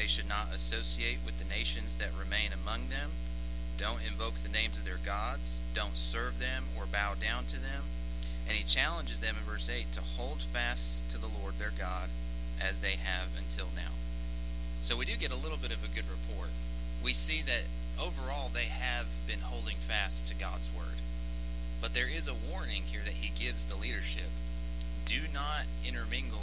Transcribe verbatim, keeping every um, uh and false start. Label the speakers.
Speaker 1: They should not associate with the nations that remain among them. Don't invoke the names of their gods. Don't serve them or bow down to them. And he challenges them in verse eight to hold fast to the Lord their God as they have until now. So we do get a little bit of a good report. We see that overall they have been holding fast to God's word. But there is a warning here that he gives the leadership. Do not intermingle